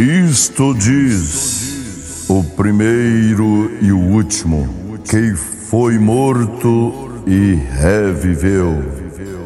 Isto diz o primeiro e o último, que foi morto e reviveu.